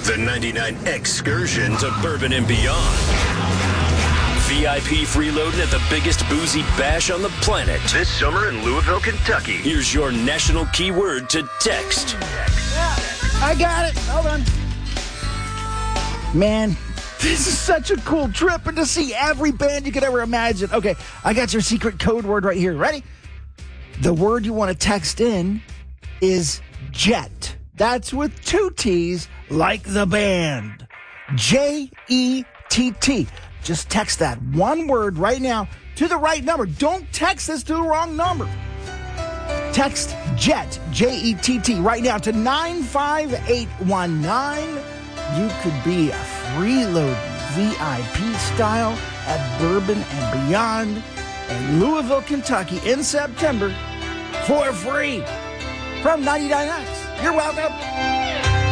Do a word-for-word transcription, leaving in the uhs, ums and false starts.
The ninety-nine excursion to Bourbon and Beyond. V I P freeloading at the biggest boozy bash on the planet. This summer in Louisville, Kentucky. Here's your national keyword to text. Yeah, I got it. Hold on. Man, this is such a cool trip, and to see every band you could ever imagine. Okay, I got your secret code word right here. Ready? The word you want to text in is JET. That's with two T's, like the band. J E T T. Just text that one word right now to the right number. Don't text this to the wrong number. Text JET, J E T T, right now to nine five eight one nine. You could be a freeloading V I P style at Bourbon and Beyond in Louisville, Kentucky in September for free from ninety-nine X. You're welcome.